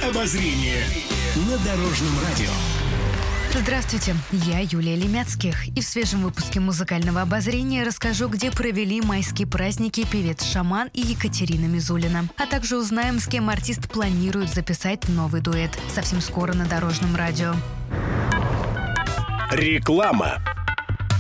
обозрение на Дорожном радио. Здравствуйте, я Юлия Лемяцких. И в свежем выпуске музыкального обозрения расскажу, где провели майские праздники певец Шаман и Екатерина Мизулина. А также узнаем, с кем артист планирует записать новый дуэт. Совсем скоро на Дорожном радио. Реклама.